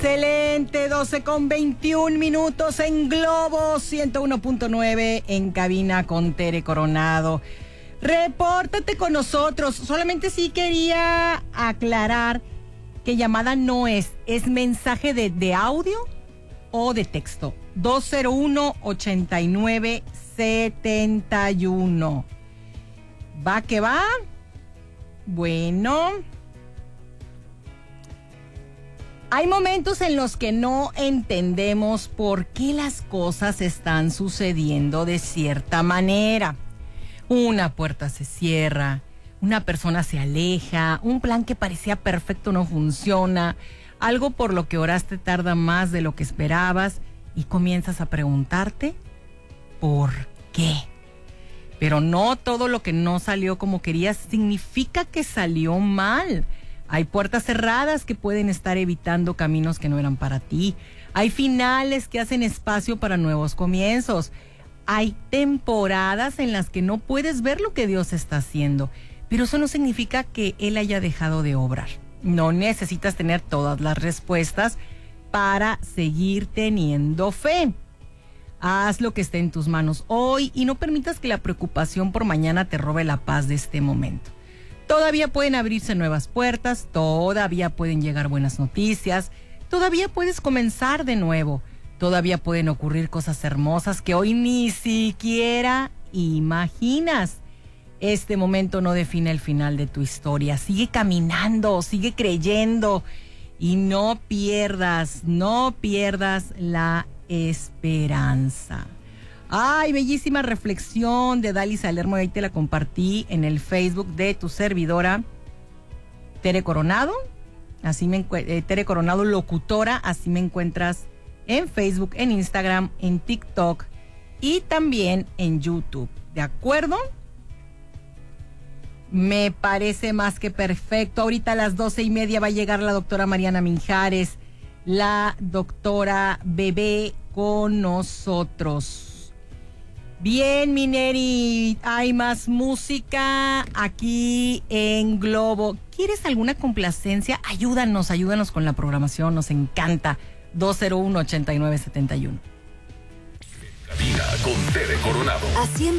Excelente, 12:21 en Globo 101.9 en cabina con Tere Coronado. Repórtate con nosotros. Solamente sí quería aclarar que llamada no es mensaje de audio o de texto. 201-8971. ¿Va que va? Bueno. Hay momentos en los que no entendemos por qué las cosas están sucediendo de cierta manera. Una puerta se cierra, una persona se aleja, un plan que parecía perfecto no funciona, algo por lo que oraste tarda más de lo que esperabas y comienzas a preguntarte ¿por qué? Pero no todo lo que no salió como querías significa que salió mal. Hay puertas cerradas que pueden estar evitando caminos que no eran para ti. Hay finales que hacen espacio para nuevos comienzos. Hay temporadas en las que no puedes ver lo que Dios está haciendo, pero eso no significa que Él haya dejado de obrar. No necesitas tener todas las respuestas para seguir teniendo fe. Haz lo que esté en tus manos hoy y no permitas que la preocupación por mañana te robe la paz de este momento. Todavía pueden abrirse nuevas puertas, todavía pueden llegar buenas noticias, todavía puedes comenzar de nuevo, todavía pueden ocurrir cosas hermosas que hoy ni siquiera imaginas. Este momento no define el final de tu historia. Sigue caminando, sigue creyendo y no pierdas la esperanza. Ay, bellísima reflexión de Daly Salermo, ahí te la compartí en el Facebook de tu servidora, Tere Coronado. Tere Coronado Locutora, así me encuentras en Facebook, en Instagram, en TikTok y también en YouTube. ¿De acuerdo? Me parece más que perfecto. Ahorita a las 12:30 va a llegar la doctora Mariana Minjares, la doctora Bebé con nosotros. Bien, Mineri, hay más música aquí en Globo. ¿Quieres alguna complacencia? Ayúdanos con la programación, nos encanta. 201-8971. Cabina con Tere Coronado. Haciendo